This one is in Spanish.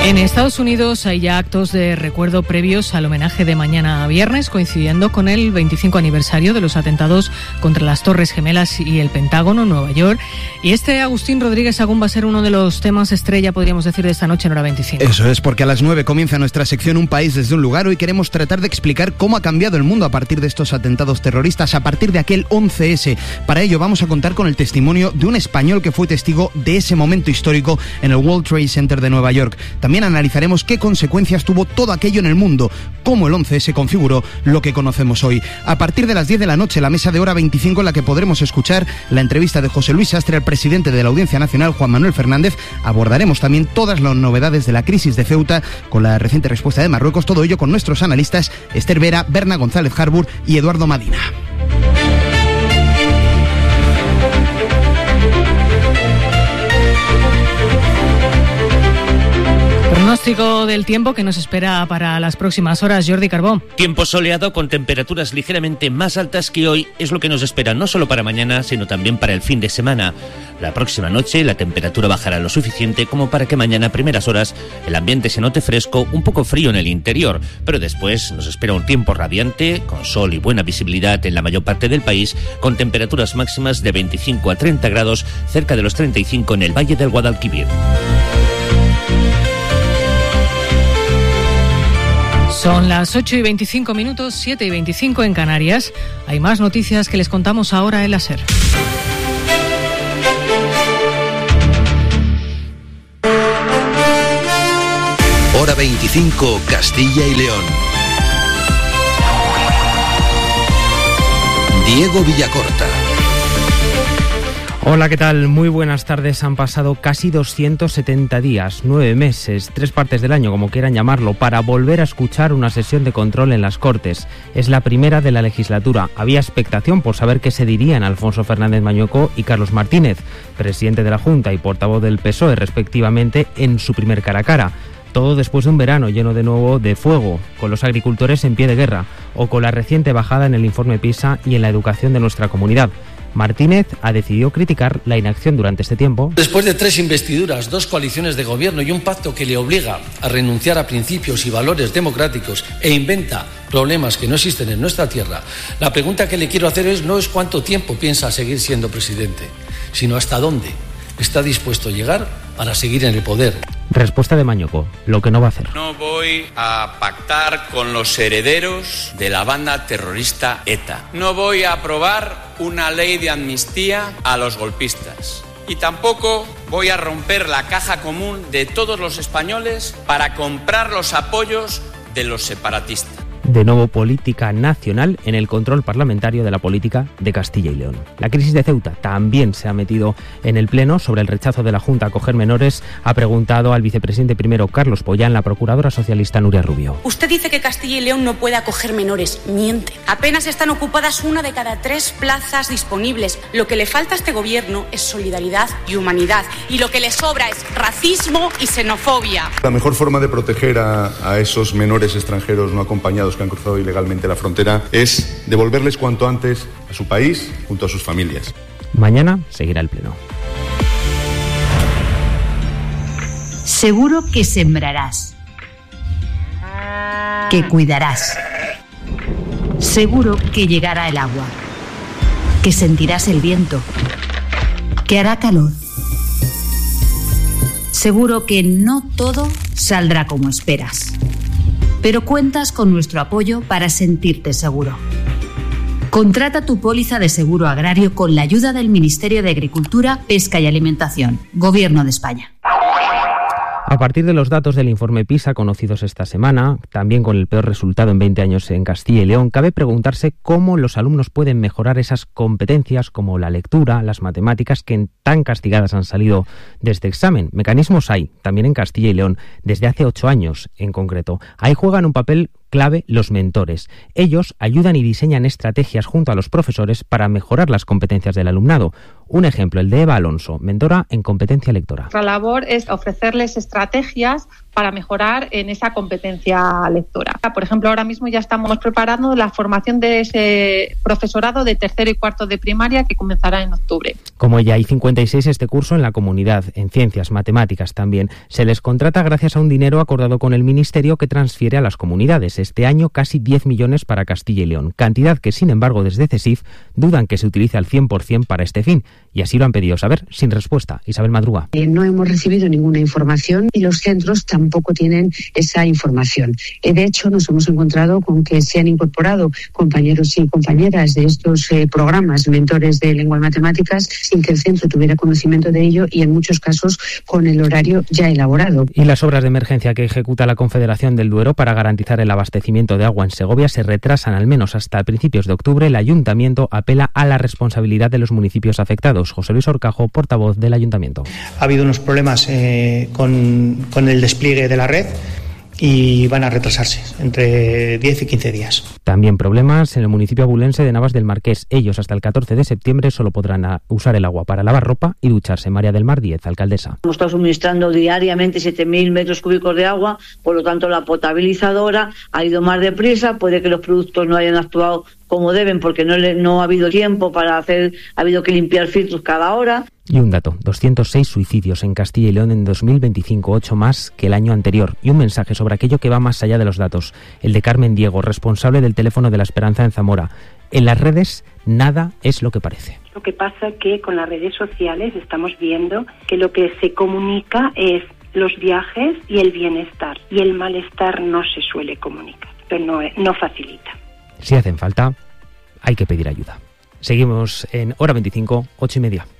En Estados Unidos hay ya actos de recuerdo previos al homenaje de mañana viernes, coincidiendo con el 25 aniversario de los atentados contra las Torres Gemelas y el Pentágono en Nueva York. Y Agustín Rodríguez Sagún va a ser uno de los temas estrella, podríamos decir, de esta noche en Hora 25. Eso es, porque a las 9 comienza nuestra sección Un País desde un Lugar. Hoy queremos tratar de explicar cómo ha cambiado el mundo a partir de estos atentados terroristas, a partir de aquel 11S. Para ello vamos a contar con el testimonio de un español que fue testigo de ese momento histórico en el World Trade Center de Nueva York. También analizaremos qué consecuencias tuvo todo aquello en el mundo, cómo el 11S configuró lo que conocemos hoy. A partir de las 10 de la noche, la mesa de Hora 25 en la que podremos escuchar la entrevista de José Luis Sastre al presidente de la Audiencia Nacional, Juan Manuel Fernández. Abordaremos también todas las novedades de la crisis de Ceuta con la reciente respuesta de Marruecos. Todo ello con nuestros analistas Esther Vera, Berna González Harbour y Eduardo Madina. Pronóstico del tiempo que nos espera para las próximas horas, Jordi Carbó. Tiempo soleado con temperaturas ligeramente más altas que hoy es lo que nos espera no solo para mañana, sino también para el fin de semana. La próxima noche la temperatura bajará lo suficiente como para que mañana a primeras horas el ambiente se note fresco, un poco frío en el interior, pero después nos espera un tiempo radiante, con sol y buena visibilidad en la mayor parte del país, con temperaturas máximas de 25 a 30 grados, cerca de los 35 en el Valle del Guadalquivir. Son las 8:25, 7:25 en Canarias. Hay más noticias que les contamos ahora en la SER. Hora 25, Castilla y León. Diego Villacorta. Hola, ¿qué tal? Muy buenas tardes. Han pasado casi 270 días, 9 meses, 3 partes del año, como quieran llamarlo, para volver a escuchar una sesión de control en las Cortes. Es la primera de la legislatura. Había expectación por saber qué se dirían Alfonso Fernández Mañueco y Carlos Martínez, presidente de la Junta y portavoz del PSOE, respectivamente, en su primer cara a cara. Todo después de un verano lleno de nuevo de fuego, con los agricultores en pie de guerra, o con la reciente bajada en el informe PISA y en la educación de nuestra comunidad. Martínez ha decidido criticar la inacción durante este tiempo. Después de 3 investiduras, 2 coaliciones de gobierno y un pacto que le obliga a renunciar a principios y valores democráticos e inventa problemas que no existen en nuestra tierra, la pregunta que le quiero hacer no es cuánto tiempo piensa seguir siendo presidente, sino hasta dónde está dispuesto a llegar para seguir en el poder. Respuesta de Mañueco, lo que no va a hacer. No voy a pactar con los herederos de la banda terrorista ETA. No voy a aprobar una ley de amnistía a los golpistas. Y tampoco voy a romper la caja común de todos los españoles para comprar los apoyos de los separatistas. De nuevo, política nacional en el control parlamentario de la política de Castilla y León. La crisis de Ceuta también se ha metido en el Pleno. Sobre el rechazo de la Junta a acoger menores, ha preguntado al vicepresidente primero, Carlos Pollán, la procuradora socialista Nuria Rubio. Usted dice que Castilla y León no puede acoger menores. Miente. Apenas están ocupadas 1 de cada 3 plazas disponibles. Lo que le falta a este gobierno es solidaridad y humanidad. Y lo que le sobra es racismo y xenofobia. La mejor forma de proteger a esos menores extranjeros no acompañados que han cruzado ilegalmente la frontera es devolverles cuanto antes a su país junto a sus familias. Mañana seguirá el Pleno. Seguro que sembrarás, que cuidarás. Seguro que llegará el agua, que sentirás el viento, que hará calor. Seguro que no todo saldrá como esperas, pero cuentas con nuestro apoyo para sentirte seguro. Contrata tu póliza de seguro agrario con la ayuda del Ministerio de Agricultura, Pesca y Alimentación, Gobierno de España. A partir de los datos del informe PISA conocidos esta semana, también con el peor resultado en 20 años en Castilla y León, cabe preguntarse cómo los alumnos pueden mejorar esas competencias como la lectura, las matemáticas, que tan castigadas han salido de este examen. Mecanismos hay, también en Castilla y León, desde hace 8 años en concreto. Ahí juegan un papel clave los mentores. Ellos ayudan y diseñan estrategias junto a los profesores para mejorar las competencias del alumnado. Un ejemplo, el de Eva Alonso, mentora en competencia lectora. Nuestra labor es ofrecerles estrategias para mejorar en esa competencia lectora. Por ejemplo, ahora mismo ya estamos preparando la formación de ese profesorado de tercero y cuarto de primaria que comenzará en octubre. Como ya hay 56 este curso en la comunidad, en ciencias, matemáticas también. Se les contrata gracias a un dinero acordado con el Ministerio que transfiere a las comunidades. Este año casi 10 millones para Castilla y León, cantidad que sin embargo desde CESIF dudan que se utilice al 100% para este fin. Y así lo han pedido saber, sin respuesta. Isabel Madruga. No hemos recibido ninguna información y los centros tampoco tienen esa información. De hecho, nos hemos encontrado con que se han incorporado compañeros y compañeras de estos programas, mentores de lengua y matemáticas, sin que el centro tuviera conocimiento de ello y en muchos casos con el horario ya elaborado. Y las obras de emergencia que ejecuta la Confederación del Duero para garantizar el abastecimiento de agua en Segovia se retrasan al menos hasta principios de octubre. El Ayuntamiento apela a la responsabilidad de los municipios afectados. José Luis Orcajo, portavoz del Ayuntamiento. Ha habido unos problemas con el despliegue de la red y van a retrasarse entre 10 y 15 días. También problemas en el municipio abulense de Navas del Marqués. Ellos hasta el 14 de septiembre solo podrán usar el agua para lavar ropa y ducharse. María del Mar Díez, alcaldesa. Hemos estado suministrando diariamente 7.000 metros cúbicos de agua, por lo tanto la potabilizadora ha ido más deprisa, puede que los productos no hayan actuado como deben porque no ha habido tiempo para hacer, ha habido que limpiar filtros cada hora. Y un dato, 206 suicidios en Castilla y León en 2025, 8 más que el año anterior. Y un mensaje sobre aquello que va más allá de los datos. El de Carmen Diego, responsable del teléfono de la Esperanza en Zamora. En las redes nada es lo que parece. Lo que pasa que con las redes sociales estamos viendo que lo que se comunica es los viajes y el bienestar. Y el malestar no se suele comunicar, pero no facilita. Si hacen falta, hay que pedir ayuda. Seguimos en Hora 25, 8:30.